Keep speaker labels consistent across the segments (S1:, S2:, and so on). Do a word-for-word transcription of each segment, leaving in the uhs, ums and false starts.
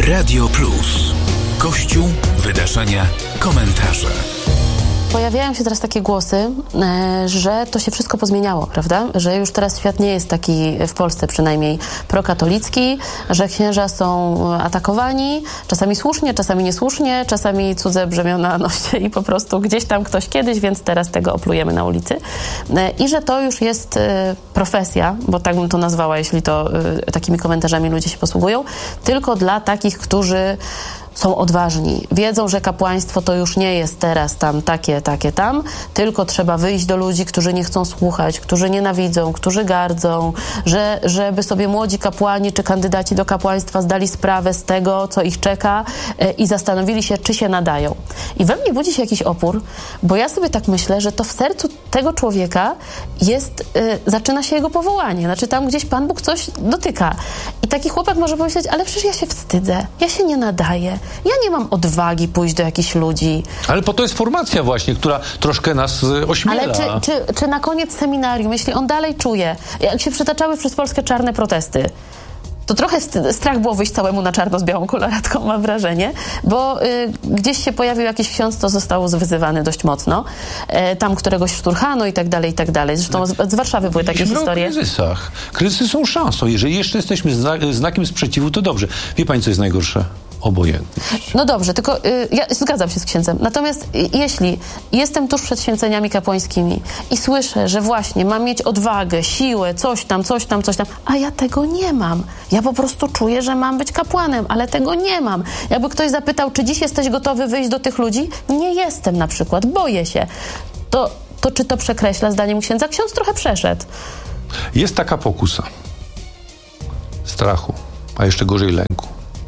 S1: Radio Plus. Kościół, wydarzenia, komentarze.
S2: Pojawiają się teraz takie głosy, że to się wszystko pozmieniało, prawda? Że już teraz świat nie jest taki, w Polsce przynajmniej, prokatolicki, że księża są atakowani, czasami słusznie, czasami niesłusznie, czasami cudze brzemiona noście i po prostu gdzieś tam ktoś kiedyś, więc teraz tego oplujemy na ulicy. I że to już jest profesja, bo tak bym to nazwała, jeśli to takimi komentarzami ludzie się posługują, tylko dla takich, którzy są odważni. Wiedzą, że kapłaństwo to już nie jest teraz tam takie, takie tam, tylko trzeba wyjść do ludzi, którzy nie chcą słuchać, którzy nienawidzą, którzy gardzą, że, żeby sobie młodzi kapłani czy kandydaci do kapłaństwa zdali sprawę z tego, co ich czeka e, i zastanowili się, czy się nadają. I we mnie budzi się jakiś opór, bo ja sobie tak myślę, że to w sercu tego człowieka jest, e, zaczyna się jego powołanie. Znaczy tam gdzieś Pan Bóg coś dotyka. I taki chłopak może pomyśleć, ale przecież ja się wstydzę, ja się nie nadaję. Ja nie mam odwagi pójść do jakichś ludzi.
S3: Ale po to jest formacja właśnie, która troszkę nas ośmiela.
S2: Ale czy, czy, czy na koniec seminarium, jeśli on dalej czuje, jak się przytaczały przez Polskę czarne protesty, to trochę strach było wyjść całemu na czarno z białą koloratką, mam wrażenie, bo y, gdzieś się pojawił jakiś ksiądz, to został wyzywany dość mocno. Y, tam któregoś szturchano i tak dalej, i tak dalej. Zresztą z, z Warszawy były takie
S3: Mówimy
S2: historie.
S3: O kryzysach. Kryzysy są szansą. Jeżeli jeszcze jesteśmy zna, znakiem sprzeciwu, to dobrze. Wie pani, co jest najgorsze? Obojętność.
S2: No dobrze, tylko y, ja zgadzam się z księdzem. Natomiast y, jeśli jestem tuż przed święceniami kapłańskimi i słyszę, że właśnie mam mieć odwagę, siłę, coś tam, coś tam, coś tam, a ja tego nie mam. Ja po prostu czuję, że mam być kapłanem, ale tego nie mam. Jakby ktoś zapytał, czy dziś jesteś gotowy wyjść do tych ludzi? Nie jestem na przykład, boję się. To, to czy to przekreśla zdaniem księdza? Ksiądz trochę przeszedł.
S3: Jest taka pokusa strachu, a jeszcze gorzej lęku.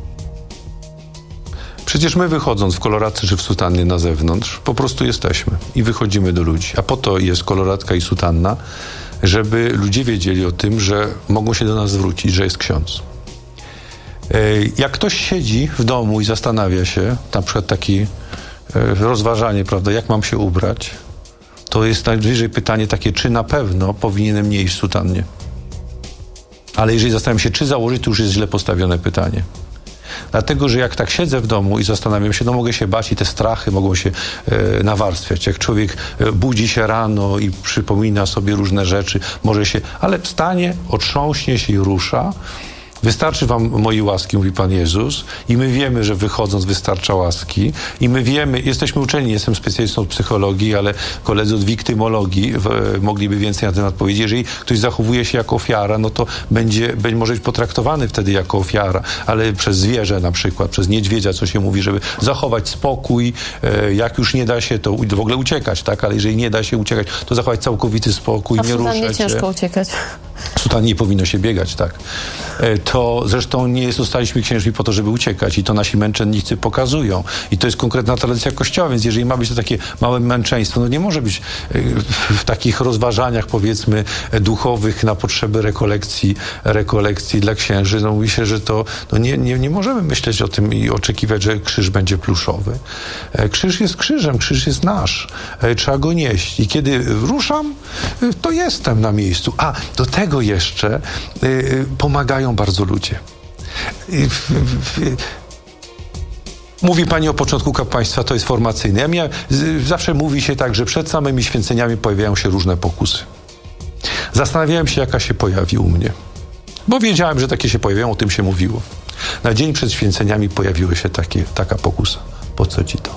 S3: Przecież my wychodząc w koloratce czy w sutannie na zewnątrz, po prostu jesteśmy i wychodzimy do ludzi. A po to jest koloratka i sutanna, żeby ludzie wiedzieli o tym, że mogą się do nas zwrócić, że jest ksiądz. Jak ktoś siedzi w domu i zastanawia się, na przykład takie rozważanie, prawda, jak mam się ubrać, to jest najbliżej pytanie takie, czy na pewno powinienem nie iść w sutannie. Ale jeżeli zastanawiam się, czy założyć, to już jest źle postawione pytanie. Dlatego, że jak tak siedzę w domu i zastanawiam się, no mogę się bać i te strachy mogą się e, nawarstwiać. Jak człowiek e, budzi się rano i przypomina sobie różne rzeczy, może się, ale wstanie, otrząśnie się i rusza. Wystarczy wam mojej łaski, mówi Pan Jezus, i my wiemy, że wychodząc wystarcza łaski, i my wiemy, jesteśmy uczeni, jestem specjalistą od psychologii, ale koledzy od wiktymologii w, mogliby więcej na ten temat powiedzieć. Jeżeli ktoś zachowuje się jako ofiara, no to będzie, będzie może być potraktowany wtedy jako ofiara, ale przez zwierzę na przykład, przez niedźwiedzia, co się mówi, żeby zachować spokój, e, jak już nie da się, to w ogóle uciekać, tak, ale jeżeli nie da się uciekać, to zachować całkowity spokój,
S2: a
S3: nie ruszać.
S2: A w ciężko uciekać.
S3: W sutannie nie powinno się biegać, tak. To zresztą nie zostaliśmy księżmi po to, żeby uciekać i to nasi męczennicy pokazują. I to jest konkretna tradycja Kościoła, więc jeżeli ma być to takie małe męczeństwo, no nie może być w takich rozważaniach, powiedzmy, duchowych na potrzeby rekolekcji, rekolekcji dla księży. No mówi się, że to no nie, nie, nie możemy myśleć o tym i oczekiwać, że krzyż będzie pluszowy. Krzyż jest krzyżem, krzyż jest nasz. Trzeba go nieść. I kiedy ruszam, to jestem na miejscu. A, do tego jeszcze y, pomagają bardzo ludzie. Y, y, y, Mówi pani o początku kapłaństwa, to jest formacyjne. Ja miałem, z, zawsze mówi się tak, że przed samymi święceniami pojawiają się różne pokusy. Zastanawiałem się, jaka się pojawi u mnie. Bo wiedziałem, że takie się pojawiają, o tym się mówiło. Na dzień przed święceniami pojawiły się takie, taka pokusa. Po co ci to?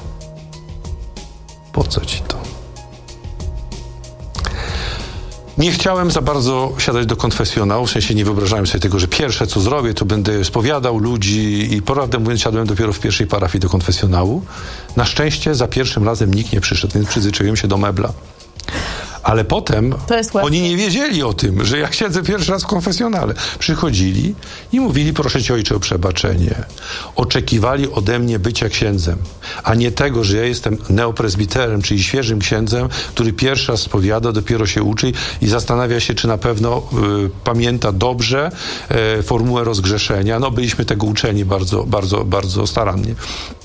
S3: Po co ci to? Nie chciałem za bardzo siadać do konfesjonału, w sensie nie wyobrażałem sobie tego, że pierwsze co zrobię, to będę spowiadał ludzi i prawdę mówiąc siadłem dopiero w pierwszej parafii do konfesjonału. Na szczęście za pierwszym razem nikt nie przyszedł, więc przyzwyczaiłem się do mebla. Ale potem oni nie wiedzieli o tym, że ja siedzę pierwszy raz w konfesjonale. Przychodzili i mówili, proszę cię ojcze o przebaczenie. Oczekiwali ode mnie bycia księdzem, a nie tego, że ja jestem neopresbiterem, czyli świeżym księdzem, który pierwszy raz spowiada, dopiero się uczy i zastanawia się, czy na pewno y, pamięta dobrze y, formułę rozgrzeszenia. No byliśmy tego uczeni bardzo, bardzo, bardzo starannie.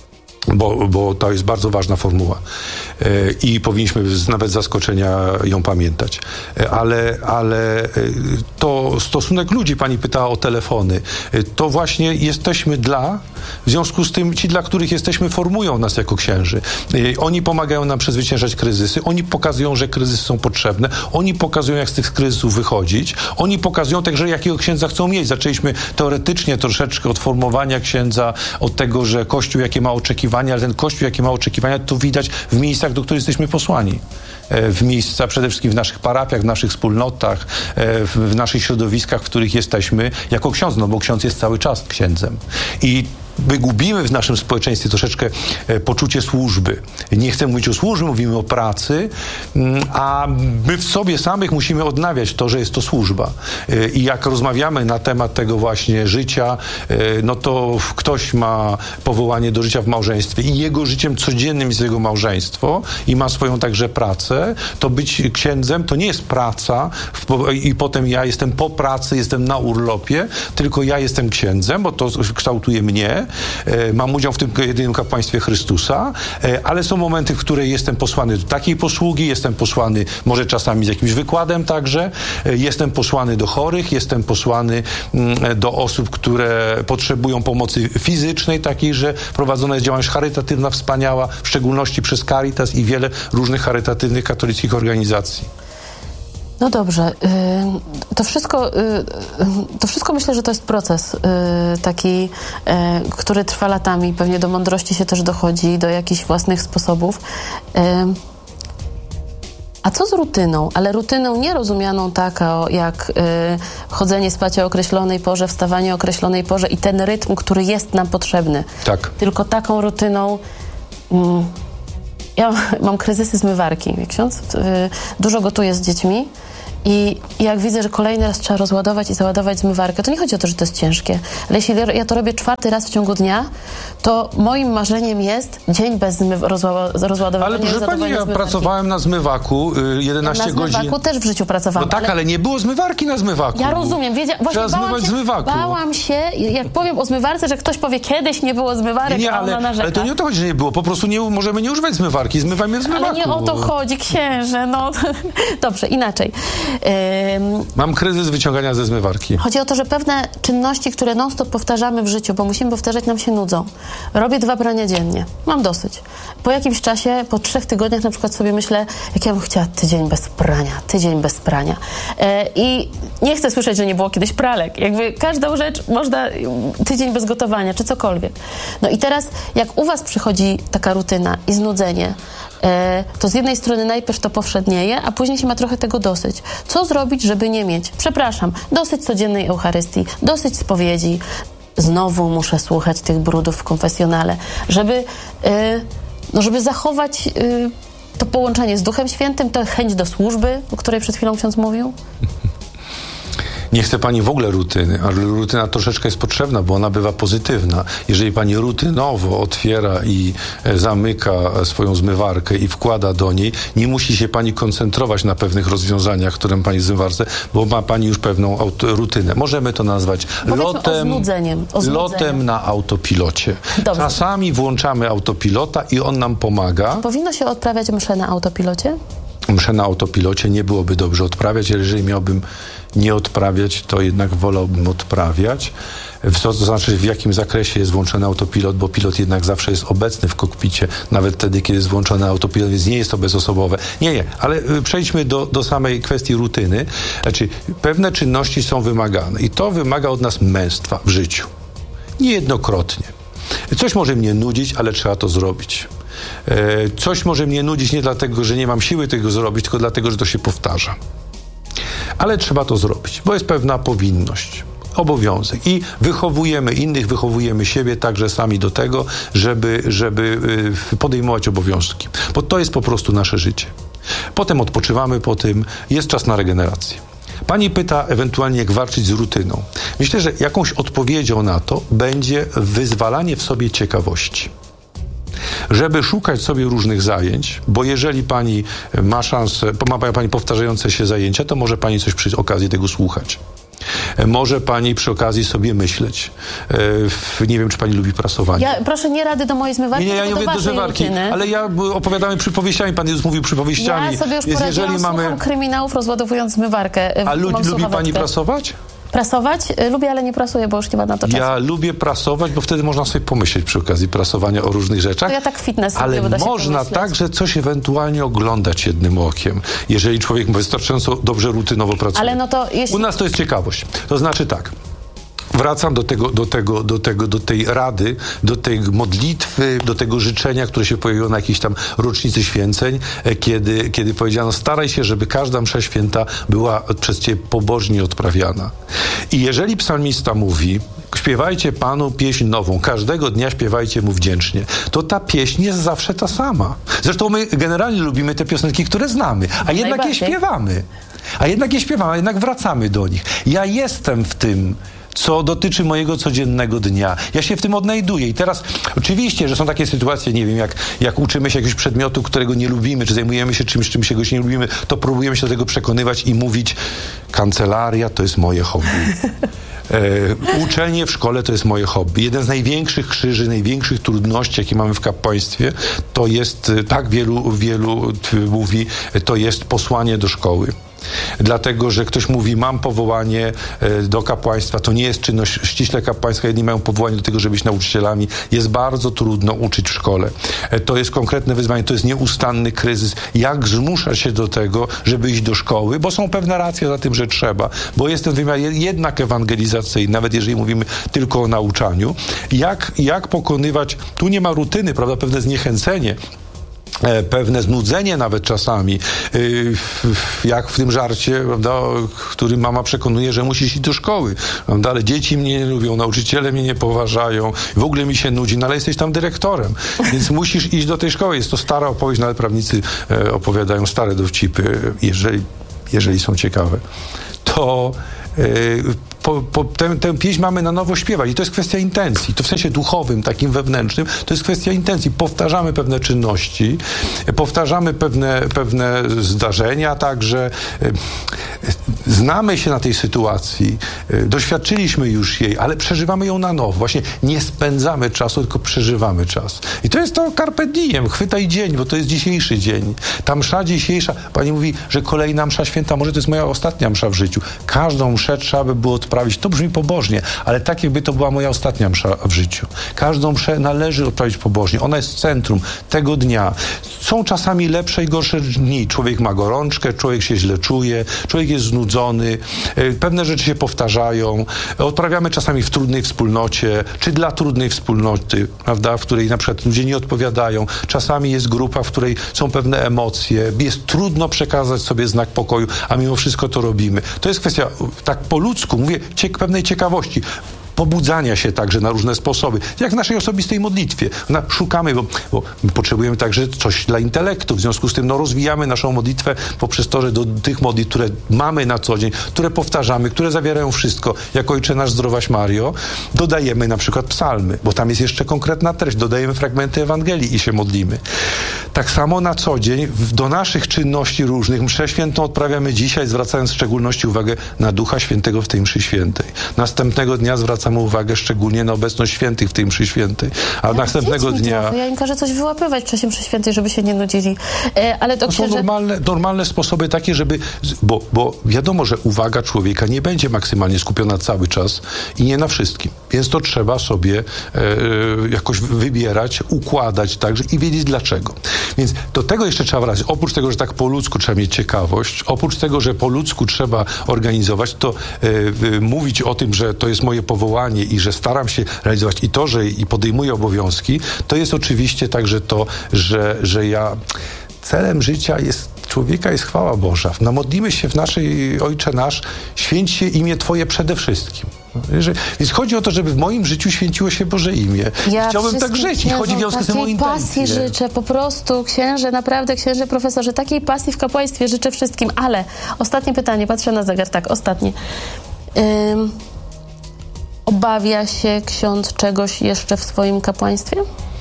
S3: Bo, bo to jest bardzo ważna formuła i powinniśmy z, nawet z zaskoczenia ją pamiętać. Ale, ale to stosunek ludzi, pani pytała o telefony, to właśnie jesteśmy dla, w związku z tym ci, dla których jesteśmy, formują nas jako księży. Oni pomagają nam przezwyciężać kryzysy, oni pokazują, że kryzysy są potrzebne, oni pokazują, jak z tych kryzysów wychodzić, oni pokazują także, jakiego księdza chcą mieć. Zaczęliśmy teoretycznie troszeczkę od formowania księdza, od tego, że Kościół jakie ma oczekiwania, ale ten Kościół, jakie ma oczekiwania, to widać w miejscach, do których jesteśmy posłani. W miejsca, przede wszystkim w naszych parafiach, w naszych wspólnotach, w naszych środowiskach, w których jesteśmy jako ksiądz, no bo ksiądz jest cały czas księdzem. I my gubimy w naszym społeczeństwie troszeczkę poczucie służby. Nie chcemy mówić o służbie, mówimy o pracy, a my w sobie samych musimy odnawiać to, że jest to służba. I jak rozmawiamy na temat tego właśnie życia, no to ktoś ma powołanie do życia w małżeństwie i jego życiem codziennym jest jego małżeństwo i ma swoją także pracę, to być księdzem to nie jest praca i potem ja jestem po pracy, jestem na urlopie, tylko ja jestem księdzem, bo to kształtuje mnie. Mam udział w tym jedynym kapłaństwie Chrystusa, ale są momenty, w których jestem posłany do takiej posługi, jestem posłany może czasami z jakimś wykładem także, jestem posłany do chorych, jestem posłany do osób, które potrzebują pomocy fizycznej, takiej, że prowadzona jest działalność charytatywna wspaniała, w szczególności przez Caritas i wiele różnych charytatywnych katolickich organizacji.
S2: No dobrze, to wszystko, to wszystko myślę, że to jest proces taki, który trwa latami, pewnie do mądrości się też dochodzi, do jakichś własnych sposobów. A co z rutyną? Ale rutyną nie rozumianą taką jak chodzenie spać o określonej porze, wstawanie o określonej porze i ten rytm, który jest nam potrzebny.
S3: Tak.
S2: Tylko taką rutyną... Mm, ja mam kryzysy zmywarki, wie ksiądz. Dużo gotuję z dziećmi i jak widzę, że kolejny raz trzeba rozładować i załadować zmywarkę, to nie chodzi o to, że to jest ciężkie, ale jeśli ja to robię czwarty raz w ciągu dnia, to moim marzeniem jest dzień bez zmy- rozła- rozładowania.
S3: Ale proszę pani, ja zmywarki. pracowałem na zmywaku jedenaście godzin.
S2: Na zmywaku też w życiu pracowałam.
S3: No tak, ale, ale nie było zmywarki na zmywaku.
S2: Ja rozumiem, wiedzia- właśnie
S3: Trzeba
S2: bałam
S3: zmywać
S2: się,
S3: zmywaku.
S2: Bałam się, jak powiem o zmywarce, że ktoś powie, kiedyś nie było zmywarek,
S3: nie,
S2: a
S3: ale,
S2: ona narzeka.
S3: ale to nie o to chodzi, że nie było. Po prostu nie możemy nie używać zmywarki. Zmywajmy w zmywaku.
S2: Ale nie o to chodzi, księże. No dobrze, inaczej. Ym...
S3: Mam kryzys wyciągania ze zmywarki.
S2: Chodzi o to, że pewne czynności, które non-stop powtarzamy w życiu, bo musimy powtarzać, nam się nudzą. Robię dwa prania dziennie. Mam dosyć. Po jakimś czasie, po trzech tygodniach na przykład sobie myślę, jak ja bym chciała tydzień bez prania, tydzień bez prania. E, I nie chcę słyszeć, że nie było kiedyś pralek. Jakby każdą rzecz można, tydzień bez gotowania, czy cokolwiek. No i teraz, jak u was przychodzi taka rutyna i znudzenie, e, to z jednej strony najpierw to powszednieje, a później się ma trochę tego dosyć. Co zrobić, żeby nie mieć, przepraszam, dosyć codziennej Eucharystii, dosyć spowiedzi, znowu muszę słuchać tych brudów w konfesjonale, żeby, yy, no żeby zachować yy, to połączenie z Duchem Świętym, tę chęć do służby, o której przed chwilą ksiądz mówił?
S3: Nie chce pani w ogóle rutyny, ale rutyna troszeczkę jest potrzebna, bo ona bywa pozytywna. Jeżeli pani rutynowo otwiera i zamyka swoją zmywarkę i wkłada do niej, nie musi się pani koncentrować na pewnych rozwiązaniach, które ma pani w zmywarce, bo ma pani już pewną auto- rutynę. Możemy to nazwać lotem,
S2: o znudzeniem, o
S3: lotem na autopilocie.
S2: Dobrze.
S3: Czasami włączamy autopilota i on nam pomaga.
S2: Powinno się odprawiać mszę na autopilocie?
S3: Mszę na autopilocie nie byłoby dobrze odprawiać, ale jeżeli miałbym nie odprawiać, to jednak wolałbym odprawiać. To znaczy, w jakim zakresie jest włączony autopilot, bo pilot jednak zawsze jest obecny w kokpicie, nawet wtedy, kiedy jest włączony autopilot, więc nie jest to bezosobowe. Nie, nie, ale przejdźmy do, do samej kwestii rutyny. Znaczy, pewne czynności są wymagane i to wymaga od nas męstwa w życiu. Niejednokrotnie. Coś może mnie nudzić, ale trzeba to zrobić. Coś może mnie nudzić nie dlatego, że nie mam siły tego zrobić, tylko dlatego, że to się powtarza. Ale trzeba to zrobić, bo jest pewna powinność, obowiązek. I wychowujemy innych, wychowujemy siebie także sami do tego, żeby, żeby podejmować obowiązki. Bo to jest po prostu nasze życie. Potem odpoczywamy po tym, jest czas na regenerację. Pani pyta ewentualnie, jak walczyć z rutyną. Myślę, że jakąś odpowiedzią na to będzie wyzwalanie w sobie ciekawości. Żeby szukać sobie różnych zajęć, bo jeżeli pani ma szansę, ma pani powtarzające się zajęcia, to może pani coś przy okazji tego słuchać. Może pani przy okazji sobie myśleć. E, nie wiem, czy pani lubi prasowanie.
S2: Ja, proszę, nie rady do mojej zmywarki,
S3: Nie, nie ja nie
S2: do
S3: mówię do zmywarki,
S2: rutyny.
S3: ale ja opowiadamy przypowieściami, pan Jezus mówił przypowieściami.
S2: Ja sobie już
S3: Więc
S2: poradziłam,
S3: jeżeli mamy...
S2: słucham kryminałów, rozładowując zmywarkę.
S3: A lubi, lubi pani prasować?
S2: Prasować? Lubię, ale nie prasuję, bo już nie ma na to czasu.
S3: Ja lubię prasować, bo wtedy można sobie pomyśleć przy okazji prasowania o różnych rzeczach.
S2: To ja tak fitness
S3: ale
S2: lubię, bo
S3: można także coś ewentualnie oglądać jednym okiem, jeżeli człowiek wystarczająco dobrze rutynowo pracuje.
S2: Ale no to jeśli...
S3: U nas to jest ciekawość. To znaczy tak. Wracam do tego, do tego, do tego, do tej rady, do tej modlitwy, do tego życzenia, które się pojawiło na jakiejś tam rocznicy święceń, kiedy, kiedy powiedziano, staraj się, żeby każda msza święta była przez ciebie pobożnie odprawiana. I jeżeli psalmista mówi, śpiewajcie Panu pieśń nową, każdego dnia śpiewajcie Mu wdzięcznie, to ta pieśń jest zawsze ta sama. Zresztą my generalnie lubimy te piosenki, które znamy, a jednak je śpiewamy. A jednak je śpiewamy, a jednak wracamy do nich. Ja jestem w tym, co dotyczy mojego codziennego dnia. Ja się w tym odnajduję. I teraz oczywiście, że są takie sytuacje, nie wiem, jak, jak uczymy się jakiegoś przedmiotu, którego nie lubimy, czy zajmujemy się czymś, czym czegoś nie lubimy, to próbujemy się do tego przekonywać i mówić, kancelaria to jest moje hobby. E, uczenie w szkole to jest moje hobby. Jeden z największych krzyży, największych trudności, jakie mamy w kapłaństwie, to jest, tak wielu, wielu mówi, to jest posłanie do szkoły. Dlatego, że ktoś mówi, mam powołanie do kapłaństwa, to nie jest czynność ściśle kapłańska, jedni mają powołanie do tego, żeby być nauczycielami. Jest bardzo trudno uczyć w szkole. To jest konkretne wyzwanie, to jest nieustanny kryzys. Jak zmuszać się do tego, żeby iść do szkoły, bo są pewne racje za tym, że trzeba, bo jest ten wymiar jednak ewangelizacyjny, nawet jeżeli mówimy tylko o nauczaniu. Jak, jak pokonywać, tu nie ma rutyny, prawda, pewne zniechęcenie, pewne znudzenie nawet czasami, jak w tym żarcie, prawda, który mama przekonuje, że musi iść do szkoły, prawda, ale dzieci mnie nie lubią, nauczyciele mnie nie poważają, w ogóle mi się nudzi, no ale jesteś tam dyrektorem, więc musisz iść do tej szkoły. Jest to stara opowieść, no ale prawnicy opowiadają stare dowcipy, jeżeli, jeżeli są ciekawe. To Po, po, tę, tę pieśń mamy na nowo śpiewać i to jest kwestia intencji, to w sensie duchowym, takim wewnętrznym, to jest kwestia intencji. Powtarzamy pewne czynności, powtarzamy pewne, pewne zdarzenia, także znamy się na tej sytuacji, doświadczyliśmy już jej, ale przeżywamy ją na nowo. Właśnie nie spędzamy czasu, tylko przeżywamy czas. I to jest to carpe diem, chwytaj dzień, bo to jest dzisiejszy dzień. Ta msza dzisiejsza, pani mówi, że kolejna msza święta, może to jest moja ostatnia msza w życiu. Każdą mszę trzeba by było odprawić. To brzmi pobożnie, ale tak jakby to była moja ostatnia msza w życiu. Każdą mszę należy odprawić pobożnie. Ona jest centrum tego dnia. Są czasami lepsze i gorsze dni. Człowiek ma gorączkę, człowiek się źle czuje, człowiek jest znudzony, pewne rzeczy się powtarzają. Odprawiamy czasami w trudnej wspólnocie, czy dla trudnej wspólnoty, prawda, w której na przykład ludzie nie odpowiadają. Czasami jest grupa, w której są pewne emocje. Jest trudno przekazać sobie znak pokoju, a mimo wszystko to robimy. To jest kwestia, tak po ludzku, mówię, ciek- pewnej ciekawości. Pobudzania się także na różne sposoby. Jak w naszej osobistej modlitwie. No, szukamy, bo, bo potrzebujemy także coś dla intelektu. W związku z tym no, rozwijamy naszą modlitwę poprzez to, że do tych modlitw, które mamy na co dzień, które powtarzamy, które zawierają wszystko, jak Ojcze nasz zdrowaś Mario, dodajemy na przykład psalmy, bo tam jest jeszcze konkretna treść. Dodajemy fragmenty Ewangelii i się modlimy. Tak samo na co dzień do naszych czynności różnych mszę świętą odprawiamy dzisiaj, zwracając w szczególności uwagę na Ducha Świętego w tej mszy świętej. Następnego dnia zwracamy uwagę szczególnie na obecność świętych w tej mszy świętej. A ja następnego dnia...
S2: Trochę. Ja im każę coś wyłapywać w czasie mszy świętej, żeby się nie nudzili. E, ale to,
S3: to
S2: księże...
S3: są normalne, normalne sposoby takie, żeby... Bo, bo wiadomo, że uwaga człowieka nie będzie maksymalnie skupiona cały czas i nie na wszystkim. Więc to trzeba sobie e, jakoś wybierać, układać także i wiedzieć dlaczego. Więc do tego jeszcze trzeba wracać. Oprócz tego, że tak po ludzku trzeba mieć ciekawość, oprócz tego, że po ludzku trzeba organizować, to e, e, mówić o tym, że to jest moje powołanie i że staram się realizować i to, że i podejmuję obowiązki, to jest oczywiście także to, że, że ja celem życia jest człowieka jest chwała Boża. No, modlimy się w naszej Ojcze Nasz, święć się imię Twoje przede wszystkim. Więc chodzi o to, żeby w moim życiu święciło się Boże imię.
S2: Ja
S3: chciałbym tak żyć i chodzi w związku z tym o intencje.
S2: Takiej pasji życzę, po prostu księże, naprawdę księże profesorze, takiej pasji w kapłaństwie życzę wszystkim, ale ostatnie pytanie, patrzę na zegar, tak, ostatnie. Ym... Obawia się ksiądz czegoś jeszcze w swoim kapłaństwie?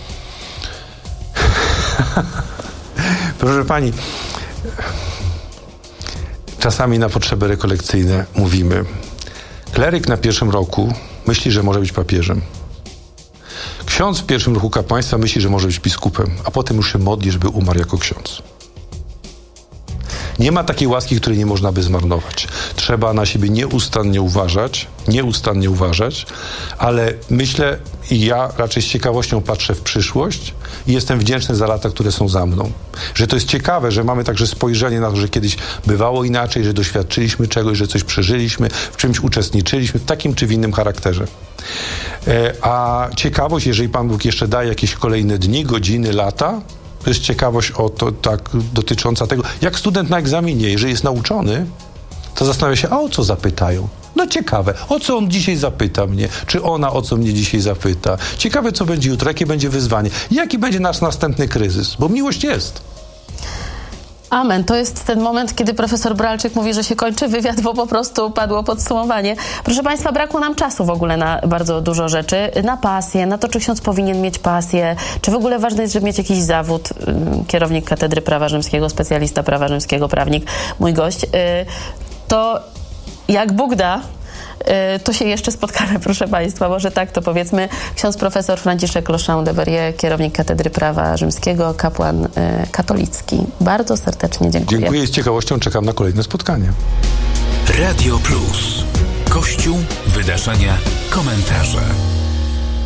S3: Proszę pani, czasami na potrzeby rekolekcyjne mówimy, Kleryk na pierwszym roku myśli, że może być papieżem. Ksiądz w pierwszym roku kapłaństwa myśli, że może być biskupem, a potem już się modli, żeby umarł jako ksiądz. Nie ma takiej łaski, której nie można by zmarnować. Trzeba na siebie nieustannie uważać, nieustannie uważać, ale myślę i ja raczej z ciekawością patrzę w przyszłość i jestem wdzięczny za lata, które są za mną. Że to jest ciekawe, że mamy także spojrzenie na to, że kiedyś bywało inaczej, że doświadczyliśmy czegoś, że coś przeżyliśmy, w czymś uczestniczyliśmy, w takim czy w innym charakterze. E, a ciekawość, jeżeli Pan Bóg jeszcze daje jakieś kolejne dni, godziny, lata, to jest ciekawość o to, tak, dotycząca tego, jak student na egzaminie, jeżeli jest nauczony, to zastanawia się, a o co zapytają? No ciekawe, o co on dzisiaj zapyta mnie? Czy ona o co mnie dzisiaj zapyta? Ciekawe, co będzie jutro, jakie będzie wyzwanie? Jaki będzie nasz następny kryzys? Bo miłość jest.
S2: Amen. To jest ten moment, kiedy profesor Bralczyk mówi, że się kończy wywiad, bo po prostu padło podsumowanie. Proszę Państwa, brakło nam czasu w ogóle na bardzo dużo rzeczy. Na pasję, na to, czy ksiądz powinien mieć pasję, czy w ogóle ważne jest, żeby mieć jakiś zawód. Kierownik Katedry Prawa Rzymskiego, specjalista prawa rzymskiego, prawnik, mój gość. To jak Bóg da, to się jeszcze spotkamy, proszę Państwa. Może tak to powiedzmy. Ksiądz profesor Franciszek Lochon de Berrier, kierownik Katedry Prawa Rzymskiego, kapłan y, katolicki. Bardzo serdecznie dziękuję.
S3: Dziękuję, z ciekawością czekam na kolejne spotkanie.
S1: Radio Plus. Kościół, wydarzenia, komentarze.